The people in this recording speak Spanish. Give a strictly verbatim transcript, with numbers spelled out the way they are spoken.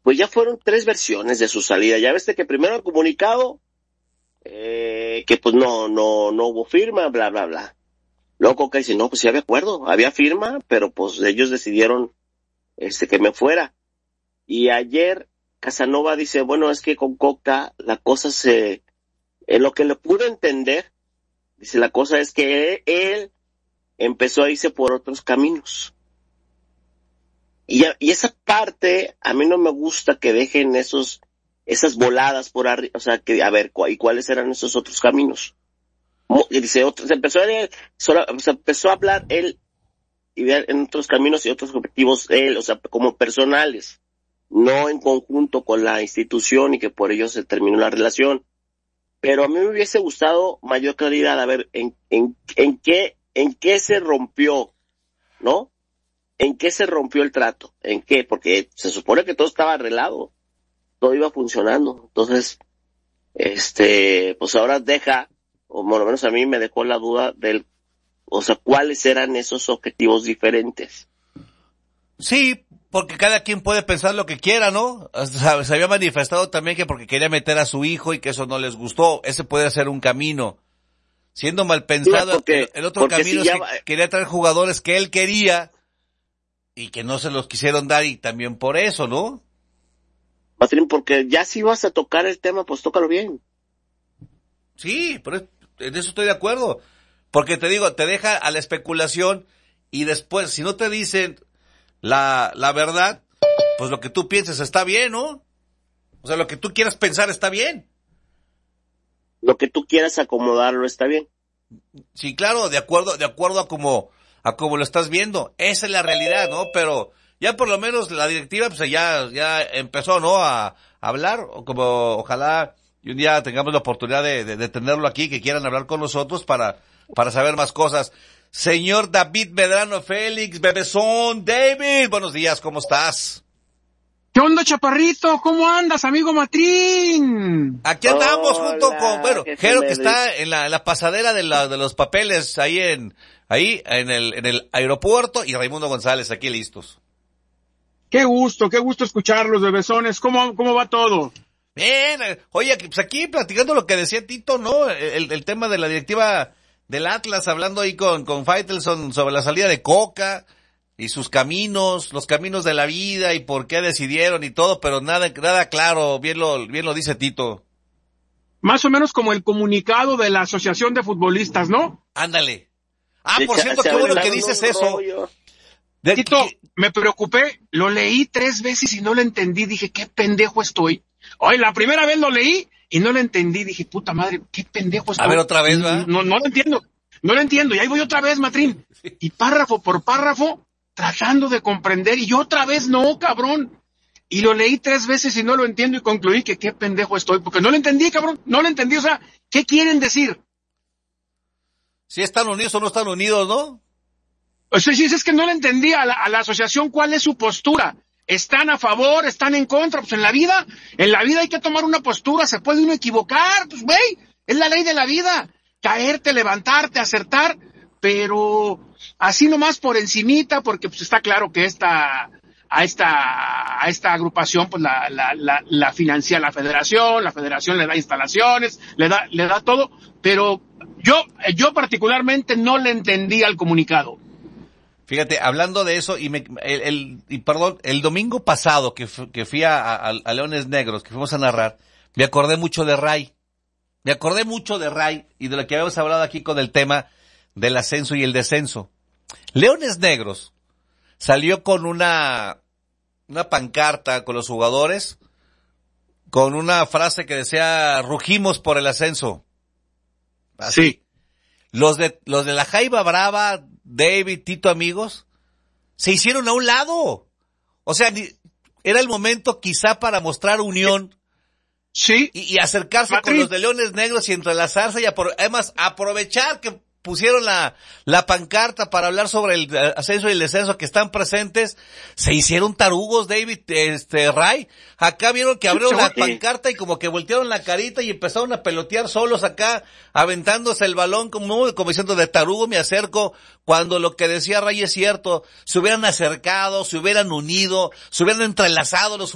pues ya fueron tres versiones de su salida. Ya ves que primero el comunicado, eh, que pues no, no, no hubo firma, bla, bla, bla. Luego Coca dice, no, pues sí había acuerdo, había firma, pero pues ellos decidieron, este, que me fuera. Y ayer Casanova dice, bueno, es que con Coca la cosa se, en lo que le pude entender, dice, la cosa es que él empezó a irse por otros caminos. Y, y esa parte, a mí no me gusta que dejen esos, esas voladas por arriba, o sea, que, a ver, ¿y cuáles eran esos otros caminos? Y dice, otro, se empezó a, solo, se empezó a hablar él, y en otros caminos y otros objetivos él, o sea, como personales, no en conjunto con la institución y que por ello se terminó la relación. Pero a mí me hubiese gustado mayor claridad, a ver, en, en, en qué, en qué se rompió, ¿no? ¿En qué se rompió el trato? ¿En qué? Porque se supone que todo estaba arreglado, todo iba funcionando. Entonces, este, pues ahora deja, o por lo menos a mí me dejó la duda del, o sea, cuáles eran esos objetivos diferentes. Sí, porque cada quien puede pensar lo que quiera, ¿no? O sea, se había manifestado también que porque quería meter a su hijo y que eso no les gustó. Ese puede ser un camino. Siendo mal pensado, sí, porque, el, el otro camino si es ya... que quería traer jugadores que él quería y que no se los quisieron dar, y también por eso, ¿no? Matrín, porque ya si vas a tocar el tema, pues tócalo bien. Sí, pero en eso estoy de acuerdo. Porque te digo, te deja a la especulación y después, si no te dicen la, la verdad, pues lo que tú pienses está bien, ¿no? O sea, lo que tú quieras pensar está bien. Lo que tú quieras acomodarlo está bien. Sí, claro, de acuerdo, de acuerdo a como, a como lo estás viendo. Esa es la realidad, ¿no? Pero ya por lo menos la directiva, pues ya, ya empezó, ¿no? A, a hablar, o como, ojalá y un día tengamos la oportunidad de, de, de tenerlo aquí, que quieran hablar con nosotros para, para saber más cosas. Señor David Medrano Félix, bebezón, David, buenos días, ¿cómo estás? ¿Qué onda, chaparrito? ¿Cómo andas, amigo Matrín? Aquí andamos Hola, junto con, bueno, Jero, que está en la, en la pasadera de, la, de los papeles ahí en, ahí en el, en el aeropuerto, y Raimundo González aquí listos. Qué gusto, qué gusto escucharlos, bebesones. ¿Cómo, cómo va todo? Bien, oye, pues aquí platicando lo que decía Tito, ¿no? El, el tema de la directiva del Atlas, hablando ahí con, con Faitelson sobre la salida de Coca y sus caminos, los caminos de la vida y por qué decidieron y todo, pero nada, nada claro, bien lo, bien lo dice Tito. Más o menos como el comunicado de la Asociación de Futbolistas, ¿no? Ándale. Ah, por cierto, qué bueno que dices eso. De, Tito, ¿qué? Me preocupé, lo leí tres veces y no lo entendí, dije, qué pendejo estoy. Oye, la primera vez lo leí y no lo entendí, dije, puta madre, qué pendejo estoy. A ver, otra vez, ¿va? No, no lo entiendo, no lo entiendo, y ahí voy otra vez, Matrín. Sí. Y párrafo por párrafo, tratando de comprender, y otra vez no, cabrón. Y lo leí tres veces y no lo entiendo y concluí que qué pendejo estoy, porque no lo entendí, cabrón, no lo entendí, o sea, ¿qué quieren decir? Si están unidos o no están unidos, ¿no? O sea, si es que no le entendí a la, a la asociación cuál es su postura. ¿Están a favor? ¿Están en contra? Pues en la vida, en la vida hay que tomar una postura, se puede uno equivocar, pues güey, es la ley de la vida. Caerte, levantarte, acertar, pero así nomás por encimita, porque pues está claro que esta, a esta, a esta agrupación, pues la, la, la, la financia la federación, la federación le da instalaciones, le da, le da todo, pero yo, yo particularmente no le entendí al comunicado. Fíjate, hablando de eso, y me, el, el, y perdón, el domingo pasado que, fu, que fui a, a, a Leones Negros, que fuimos a narrar, me acordé mucho de Ray. Me acordé mucho de Ray y de lo que habíamos hablado aquí con el tema del ascenso y el descenso. Leones Negros salió con una, una pancarta con los jugadores, con una frase que decía, rugimos por el ascenso. Así. Sí. Los de, los de la Jaiba Brava, David, Tito, amigos, se hicieron a un lado. O sea, era el momento quizá para mostrar unión. Sí. Y, y acercarse Matrín. Con los de Leones Negros y entrelazarse y apro- además aprovechar que pusieron la, la pancarta para hablar sobre el ascenso y el descenso, que están presentes. Se hicieron tarugos, David, este, Ray. Acá vieron que abrieron la pancarta y como que voltearon la carita y empezaron a pelotear solos acá, aventándose el balón como, como diciendo, de tarugo me acerco, cuando lo que decía Ray es cierto. Se hubieran acercado, se hubieran unido, se hubieran entrelazado los